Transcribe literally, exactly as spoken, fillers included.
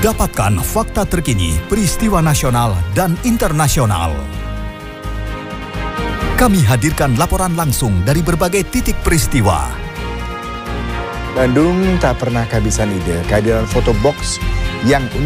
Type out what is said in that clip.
Dapatkan fakta terkini peristiwa nasional dan internasional. Kami hadirkan laporan langsung dari berbagai titik peristiwa. Bandung tak pernah kehabisan ide kehadiran foto box yang unik.